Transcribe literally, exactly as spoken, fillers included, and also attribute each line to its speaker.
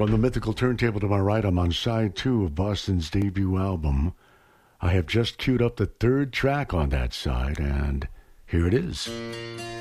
Speaker 1: On the mythical turntable to my right, I'm on side two of Boston's debut album. I have just queued up the third track on that side, and here it is.